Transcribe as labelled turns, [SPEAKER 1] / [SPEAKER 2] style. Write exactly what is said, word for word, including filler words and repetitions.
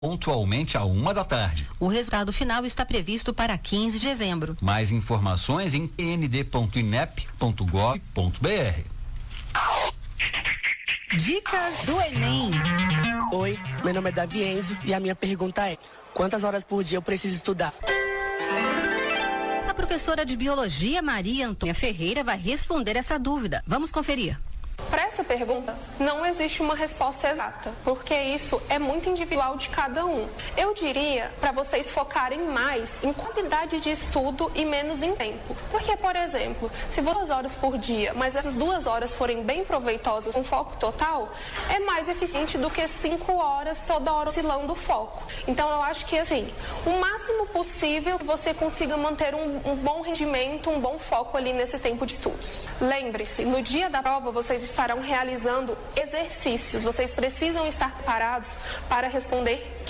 [SPEAKER 1] pontualmente à uma da tarde.
[SPEAKER 2] O resultado final está previsto para quinze de dezembro.
[SPEAKER 1] Mais informações em n d ponto inep ponto gov ponto b r.
[SPEAKER 2] Dicas do Enem.
[SPEAKER 3] Oi, meu nome é Davi Enzo e a minha pergunta é: quantas horas por dia eu preciso estudar?
[SPEAKER 2] A professora de Biologia, Maria Antônia Ferreira, vai responder essa dúvida. Vamos conferir.
[SPEAKER 4] Para essa pergunta, não existe uma resposta exata, porque isso é muito individual de cada um. Eu diria para vocês focarem mais em quantidade de estudo e menos em tempo. Porque, por exemplo, se você duas horas por dia, mas essas duas horas forem bem proveitosas com foco total, é mais eficiente do que cinco horas toda hora oscilando o foco. Então, eu acho que, assim, o máximo possível que você consiga manter um, um bom rendimento, um bom foco ali nesse tempo de estudos. Lembre-se, no dia da prova, vocês estarão realizando exercícios. Vocês precisam estar preparados para responder